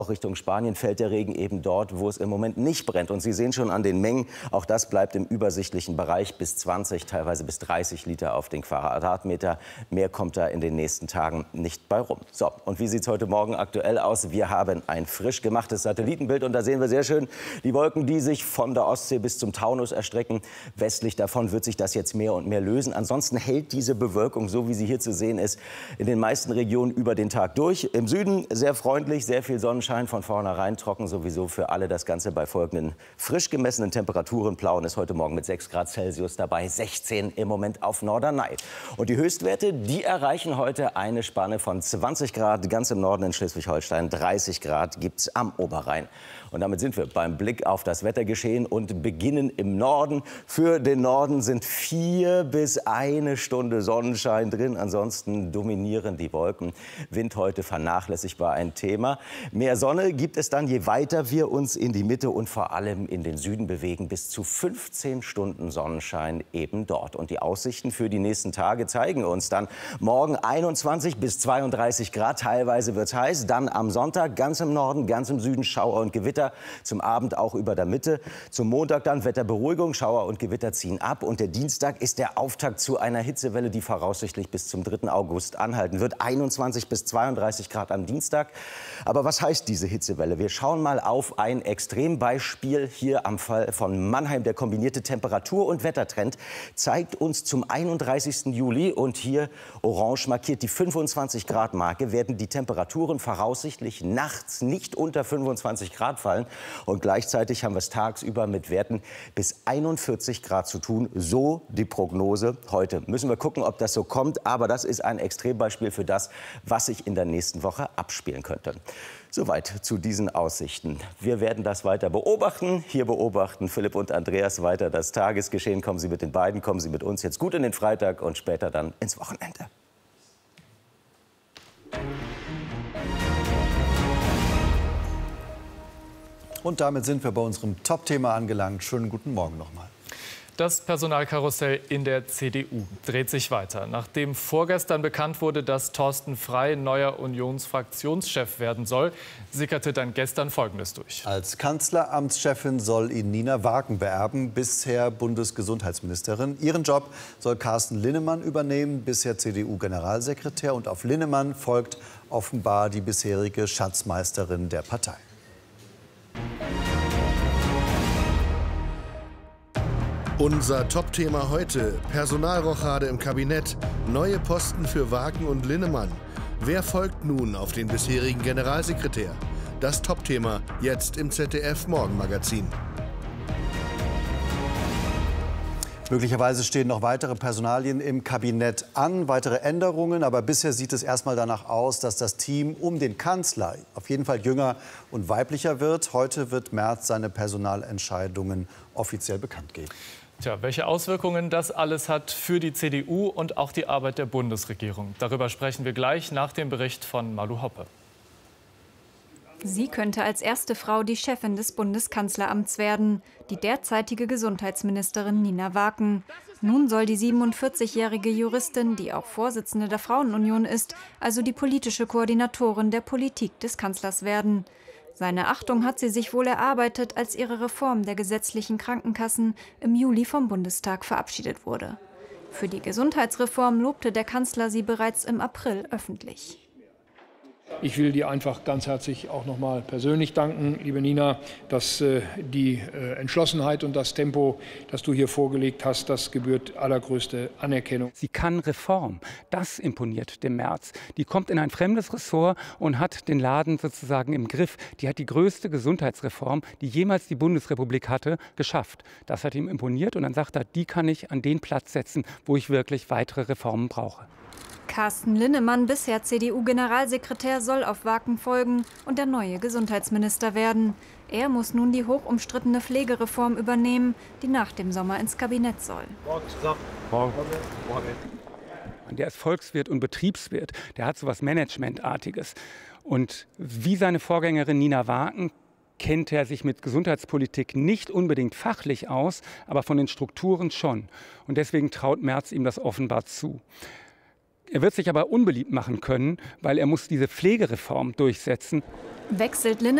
Auch Richtung Spanien fällt der Regen eben dort, wo es im Moment nicht brennt. Und Sie sehen schon an den Mengen, auch das bleibt im übersichtlichen Bereich, bis 20, teilweise bis 30 Liter auf den Quadratmeter. Mehr kommt da in den nächsten Tagen nicht bei rum. So, und wie sieht es heute Morgen aktuell aus? Wir haben ein frisch gemachtes Satellitenbild und da sehen wir sehr schön die Wolken, die sich von der Ostsee bis zum Taunus erstrecken. Westlich davon wird sich das jetzt mehr und mehr lösen. Ansonsten hält diese Bewölkung, so wie sie hier zu sehen ist, in den meisten Regionen über den Tag durch. Im Süden sehr freundlich, sehr viel Sonnenschein. Von vornherein trocken sowieso für alle. Das Ganze bei folgenden frisch gemessenen Temperaturen. Plauen ist heute Morgen mit 6 Grad Celsius dabei, 16 im Moment auf Norderney. Und die Höchstwerte, die erreichen heute eine Spanne von 20 Grad ganz im Norden in Schleswig-Holstein. 30 Grad gibt es am Oberrhein. Und damit sind wir beim Blick auf das Wettergeschehen und beginnen im Norden. Für den Norden sind 4 bis 1 Stunde Sonnenschein drin. Ansonsten dominieren die Wolken. Wind heute vernachlässigbar ein Thema. Mehr Sonne gibt es dann, je weiter wir uns in die Mitte und vor allem in den Süden bewegen. Bis zu 15 Stunden Sonnenschein eben dort. Und die Aussichten für die nächsten Tage zeigen uns dann morgen 21 bis 32 Grad. Teilweise wird es heiß. Dann am Sonntag ganz im Norden, ganz im Süden Schauer und Gewitter. Zum Abend auch über der Mitte. Zum Montag dann Wetterberuhigung. Schauer und Gewitter ziehen ab. Und der Dienstag ist der Auftakt zu einer Hitzewelle, die voraussichtlich bis zum 3. August anhalten wird. 21 bis 32 Grad am Dienstag. Aber was heißt diese Hitzewelle? Wir schauen mal auf ein Extrembeispiel hier am Fall von Mannheim. Der kombinierte Temperatur- und Wettertrend zeigt uns zum 31. Juli und hier orange markiert die 25-Grad-Marke, werden die Temperaturen voraussichtlich nachts nicht unter 25 Grad fallen. Und gleichzeitig haben wir es tagsüber mit Werten bis 41 Grad zu tun. So die Prognose heute. Müssen wir gucken, ob das so kommt. Aber das ist ein Extrembeispiel für das, was sich in der nächsten Woche abspielen könnte. Soweit zu diesen Aussichten. Wir werden das weiter beobachten. Hier beobachten Philipp und Andreas weiter das Tagesgeschehen. Kommen Sie mit den beiden, kommen Sie mit uns jetzt gut in den Freitag und später dann ins Wochenende. Und damit sind wir bei unserem Top-Thema angelangt. Schönen guten Morgen nochmal. Das Personalkarussell in der CDU dreht sich weiter. Nachdem vorgestern bekannt wurde, dass Thorsten Frey neuer Unionsfraktionschef werden soll, sickerte dann gestern Folgendes durch. Als Kanzleramtschefin soll ihn Nina Wagen beerben, bisher Bundesgesundheitsministerin. Ihren Job soll Carsten Linnemann übernehmen, bisher CDU-Generalsekretär. Und auf Linnemann folgt offenbar die bisherige Schatzmeisterin der Partei. Unser Top-Thema heute: Personalrochade im Kabinett, neue Posten für Wagen und Linnemann. Wer folgt nun auf den bisherigen Generalsekretär? Das Top-Thema jetzt im ZDF-Morgenmagazin. Möglicherweise stehen noch weitere Personalien im Kabinett an, weitere Änderungen. Aber bisher sieht es erstmal danach aus, dass das Team um den Kanzler auf jeden Fall jünger und weiblicher wird. Heute wird Merz seine Personalentscheidungen offiziell bekannt geben. Tja, welche Auswirkungen das alles hat für die CDU und auch die Arbeit der Bundesregierung. Darüber sprechen wir gleich nach dem Bericht von Malu Hoppe. Sie könnte als erste Frau die Chefin des Bundeskanzleramts werden, die derzeitige Gesundheitsministerin Nina Wagen. Nun soll die 47-jährige Juristin, die auch Vorsitzende der Frauenunion ist, also die politische Koordinatorin der Politik des Kanzlers werden. Seine Achtung hat sie sich wohl erarbeitet, als ihre Reform der gesetzlichen Krankenkassen im Juli vom Bundestag verabschiedet wurde. Für die Gesundheitsreform lobte der Kanzler sie bereits im April öffentlich. Ich will dir einfach ganz herzlich auch noch mal persönlich danken, liebe Nina, dass die Entschlossenheit und das Tempo, das du hier vorgelegt hast, das gebührt allergrößte Anerkennung. Sie kann Reform. Das imponiert dem Merz. Die kommt in ein fremdes Ressort und hat den Laden sozusagen im Griff. Die hat die größte Gesundheitsreform, die jemals die Bundesrepublik hatte, geschafft. Das hat ihm imponiert und dann sagt er, die kann ich an den Platz setzen, wo ich wirklich weitere Reformen brauche. Carsten Linnemann, bisher CDU-Generalsekretär, soll auf Wagen folgen und der neue Gesundheitsminister werden. Er muss nun die hochumstrittene Pflegereform übernehmen, die nach dem Sommer ins Kabinett soll. Der ist Volkswirt und Betriebswirt. Der hat so was Managementartiges. Und wie seine Vorgängerin Nina Wagen kennt er sich mit Gesundheitspolitik nicht unbedingt fachlich aus, aber von den Strukturen schon. Und deswegen traut Merz ihm das offenbar zu. Er wird sich aber unbeliebt machen können, weil er muss diese Pflegereform durchsetzen. Wechselt